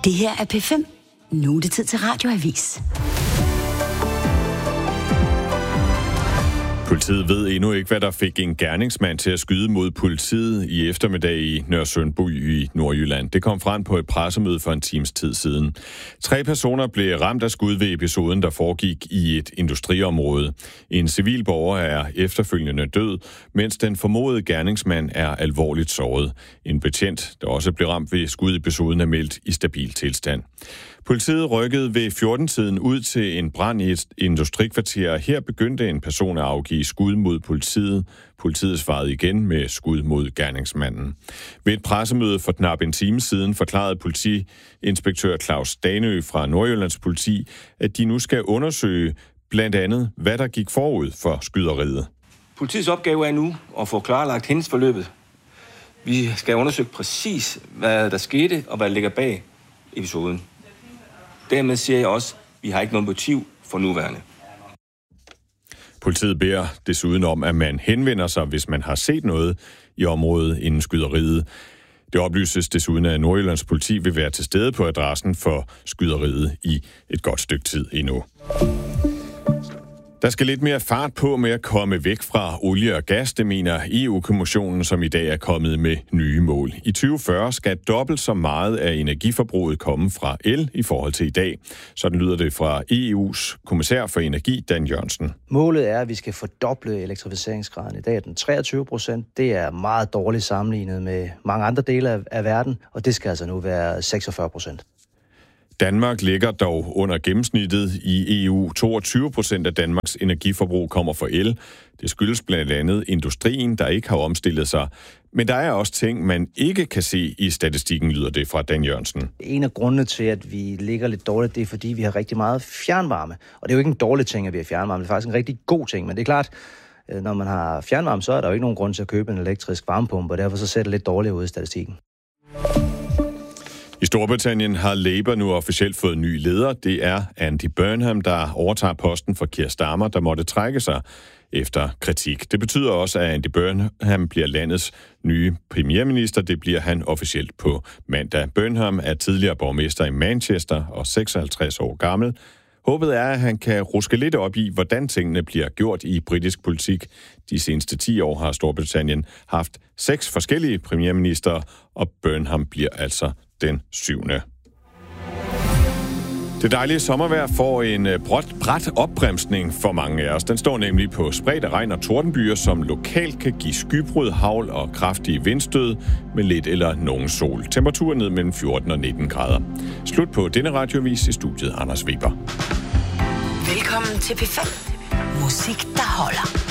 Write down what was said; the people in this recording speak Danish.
Det her er P5. Nu er det tid til Radioavis. Politiet ved endnu ikke, hvad der fik en gerningsmand til at skyde mod politiet i eftermiddag i Nørresundby i Nordjylland. Det kom frem på et pressemøde for en times tid siden. 3 personer blev ramt af skud ved episoden, der foregik i et industriområde. En civil borger er efterfølgende død, mens den formodede gerningsmand er alvorligt såret. En betjent, der også blev ramt ved skudepisoden, er meldt i stabil tilstand. Politiet rykkede ved 14-tiden ud til en brand i et industrikvarter. Her begyndte en person at afgive skud mod politiet. Politiet svarede igen med skud mod gerningsmanden. Ved et pressemøde for knap en time siden forklarede politiinspektør Claus Danø fra Nordjyllands Politi, at de nu skal undersøge blandt andet, hvad der gik forud for skyderiet. Politiets opgave er nu at få klarlagt hændelsesforløbet. Vi skal undersøge præcis, hvad der skete og hvad der ligger bag episoden. Dermed siger jeg også, at vi har ikke noget motiv for nuværende. Politiet beder desuden om, at man henvender sig, hvis man har set noget i området inden skyderiet. Det oplyses desuden, at Nordjyllands Politi vil være til stede på adressen for skyderiet i et godt stykke tid endnu. Der skal lidt mere fart på med at komme væk fra olie og gas, det mener EU-kommissionen, som i dag er kommet med nye mål. I 2040 skal dobbelt så meget af energiforbruget komme fra el i forhold til i dag. Sådan lyder det fra EU's kommissær for energi, Dan Jørgensen. Målet er, at vi skal fordoble elektrificeringsgraden. I dag er den 23%. Det er meget dårligt sammenlignet med mange andre dele af verden, og det skal altså nu være 46%. Danmark ligger dog under gennemsnittet i EU. 22% af Danmarks energiforbrug kommer fra el. Det skyldes blandt andet industrien, der ikke har omstillet sig. Men der er også ting, man ikke kan se i statistikken, lyder det fra Dan Jørgensen. En af grundene til, at vi ligger lidt dårligt, det er, fordi vi har rigtig meget fjernvarme. Og det er jo ikke en dårlig ting, at vi har fjernvarme. Det er faktisk en rigtig god ting. Men det er klart, når man har fjernvarme, så er der jo ikke nogen grund til at købe en elektrisk varmepumpe, og derfor så ser det lidt dårligt ud i statistikken. I Storbritannien har Labour nu officielt fået en ny leder. Det er Andy Burnham, der overtager posten for Keir Starmer, der måtte trække sig efter kritik. Det betyder også, at Andy Burnham bliver landets nye premierminister. Det bliver han officielt på mandag. Burnham er tidligere borgmester i Manchester og 56 år gammel. Håbet er, at han kan ruske lidt op i, hvordan tingene bliver gjort i britisk politik. De seneste 10 år har Storbritannien haft 6 forskellige premierminister, og Burnham bliver altså den 7. Det dejlige sommervejr får en brat opbremsning for mange af os. Den står nemlig på spredte regn- og tordenbyer, som lokalt kan give skybrud, hagl og kraftige vindstød med lidt eller nogen sol. Temperaturen ned mellem 14 og 19 grader. Slut på denne radioavis. I studiet Anders Weber. Velkommen til P5. Musik, der holder.